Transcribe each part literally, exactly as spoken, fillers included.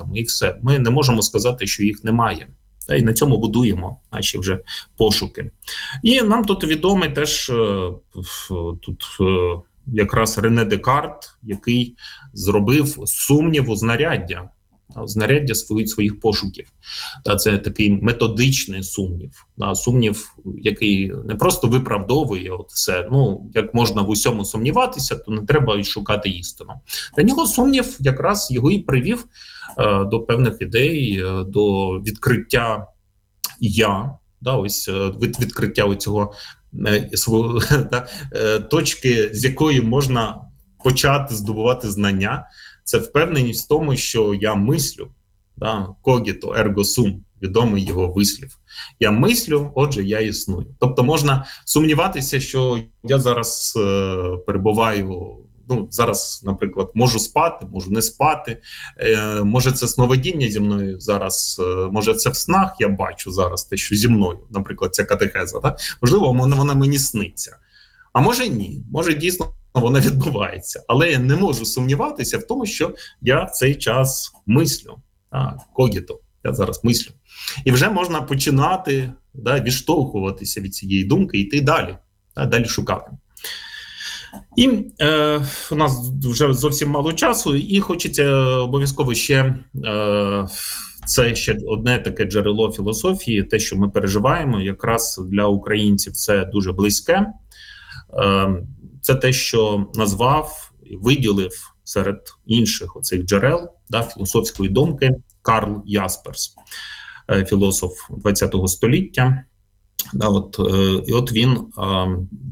фактами, і все. Ми не можемо сказати, що їх немає. Та і на цьому будуємо наші вже пошуки. І нам тут відомий теж тут якраз Рене Декарт, який зробив сумніву знаряддя, знаряддя своїх, своїх пошуків. Та це такий методичний сумнів. Та, сумнів, який не просто виправдовує от все. Ну, як можна в усьому сумніватися, то не треба й шукати істину. Для нього сумнів якраз його і привів е, до певних ідей, е, до відкриття «я», да, ось від, відкриття цього е, свого, да, е, точки, з якої можна почати здобувати знання. Це впевненість в тому, що я мислю, да, «cogito ergo sum», відомий його вислів. Я мислю, отже, я існую. Тобто можна сумніватися, що я зараз е, перебуваю, ну, зараз, наприклад, можу спати, можу не спати, е, може це сновидіння зі мною зараз, е, може це в снах я бачу зараз те, що зі мною, наприклад, ця катехеза, да? Можливо, вона, вона мені сниться. А може ні, може дійсно вона відбувається. Але я не можу сумніватися в тому, що я в цей час мислю. «Cogito», я зараз мислю. І вже можна починати, да, відштовхуватися від цієї думки і йти далі, да, далі шукати. І е, у нас вже зовсім мало часу, і хочеться обов'язково ще, е, це ще одне таке джерело філософії, те, що ми переживаємо, якраз для українців це дуже близьке. Е, це те, що назвав і виділив серед інших оцих джерел, да, філософської думки Карл Ясперс, е, філософ ХХ століття. Да, от, е, і от він е,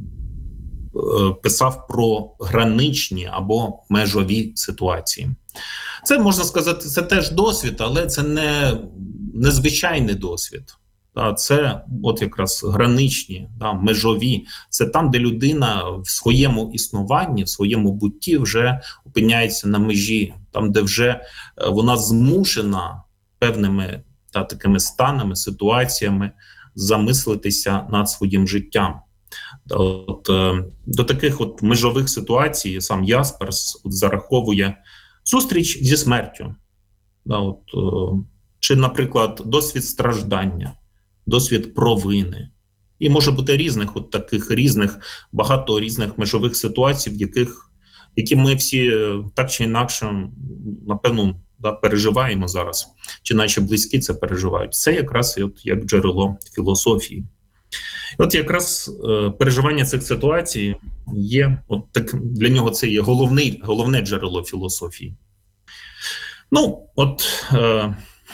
писав про граничні або межові ситуації. Це, можна сказати, це теж досвід, але це не незвичайний досвід. Це от якраз граничні, да, межові. Це там, де людина в своєму існуванні, в своєму бутті вже опиняється на межі, там, де вже вона змушена певними та, такими станами, ситуаціями замислитися над своїм життям. От, до таких от межових ситуацій сам Ясперс от зараховує зустріч зі смертю. От, чи, наприклад, досвід страждання, досвід провини. І може бути різних, от таких різних, багато різних межових ситуацій, в яких, які ми всі так чи інакше, напевно, да, переживаємо зараз, чи наші близькі це переживають. Це якраз от, як джерело філософії. От якраз е, переживання цих ситуацій є, от так, для нього це є головний, головне джерело філософії. Ну, от, е,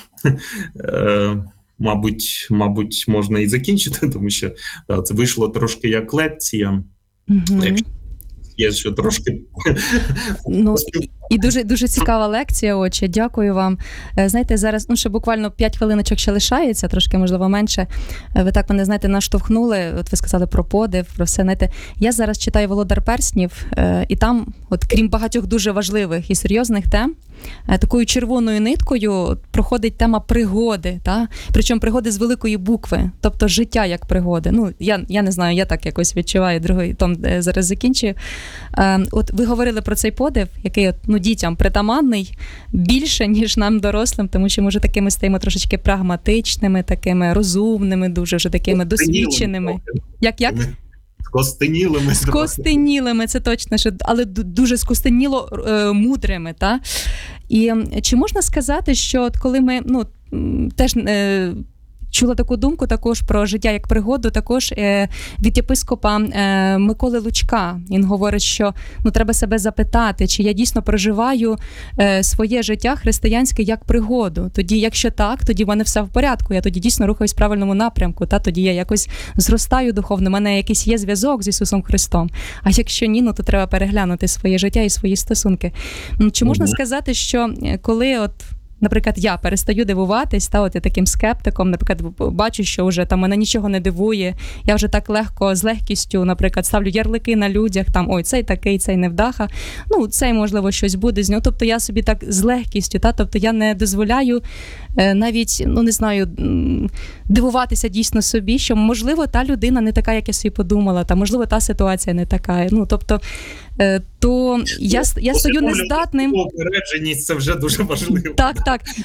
е, мабуть, мабуть, можна і закінчити, тому що да, це вийшло трошки як лекція. Mm-hmm. Є що трошки... Ну, і дуже, дуже цікава лекція, отче. Дякую вам. Знаєте, зараз, ну, ще буквально п'ять хвилиночок ще лишається, трошки, можливо, менше. Ви так мене, знаєте, наштовхнули. От ви сказали про подив, про все. Знаєте, я зараз читаю «Володар перснів», і там, от крім багатьох дуже важливих і серйозних тем, такою червоною ниткою проходить тема пригоди, та? Причому пригоди з великої букви, тобто життя як пригоди. Ну, я, я не знаю, я так якось відчуваю, другий том зараз закінчую. От ви говорили про цей подив, який от, ну, дітям притаманний більше, ніж нам дорослим, тому що ми вже такими стаємо трошечки прагматичними, такими розумними, дуже вже такими досвідченими. Як, як? Скостенілими. Скостенілими, це точно, що, але дуже скостеніло е, мудрими. Та? І чи можна сказати, що от коли ми, ну, теж е, чула таку думку також про життя як пригоду, також е, від єпископа е, Миколи Лучка. Він говорить, що ну, треба себе запитати, чи я дійсно проживаю е, своє життя християнське як пригоду. Тоді, якщо так, тоді в мене все в порядку, я тоді дійсно рухаюсь в правильному напрямку, та тоді я якось зростаю духовно, в мене якийсь є зв'язок з Ісусом Христом. А якщо ні, ну, то треба переглянути своє життя і свої стосунки. Чи можна сказати, що коли от наприклад, я перестаю дивуватись, та, от я таким скептиком, наприклад, бачу, що вже там мене нічого не дивує, я вже так легко, з легкістю, наприклад, ставлю ярлики на людях, там, ой, цей такий, цей невдаха, ну, цей, можливо, щось буде з нього, тобто я собі так з легкістю, та, тобто я не дозволяю е, навіть, ну, не знаю, дивуватися дійсно собі, що, можливо, та людина не така, як я собі подумала, та, можливо, та ситуація не така, ну, тобто, е, то я, я стою нездатним. Попередженість – це вже дуже важливо. Так, так.